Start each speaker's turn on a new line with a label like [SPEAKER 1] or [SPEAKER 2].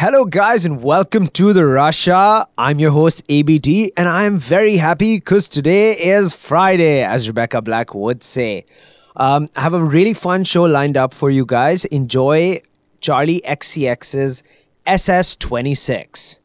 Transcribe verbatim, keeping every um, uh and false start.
[SPEAKER 1] Hello, guys, and welcome to the Russia. I'm your host, A B D, and I am very happy because today is Friday, as Rebecca Black would say. Um, I have a really fun show lined up for you guys. Enjoy Charlie X C X's S S twenty-six.